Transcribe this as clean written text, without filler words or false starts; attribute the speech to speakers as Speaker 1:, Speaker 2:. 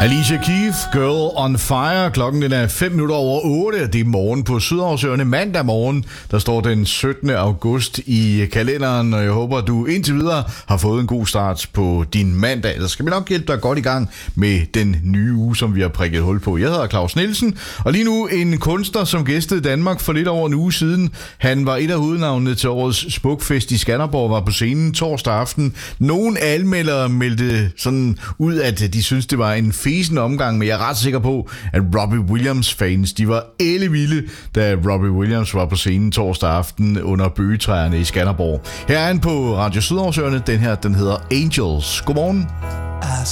Speaker 1: Alicia Keys, Girl on Fire. Klokken den er 5 minutter over 8. Det er morgen på Sydhavsøerne. Mandag morgen, der står den 17. august i kalenderen. Og jeg håber, du indtil videre har fået en god start på din mandag. Ellers skal vi nok hjælpe dig godt i gang med den nye uge, som vi har prikket hul på. Jeg hedder Claus Nielsen, og lige nu en kunstner, som gæstede Danmark for lidt over en uge siden. Han var et af hovednavnene til årets Smukfest i Skanderborg, var på scenen torsdag aften. Nogle anmeldere meldte sådan ud, at de synes det var en fesen omgang, men jeg er ret sikker på, at Robbie Williams-fans, de var ellevilde, da Robbie Williams var på scenen torsdag aften under bøgetræerne i Skanderborg. Her er han på Radio Sydhavsøerne. Den her, den hedder Angels. Godmorgen.
Speaker 2: I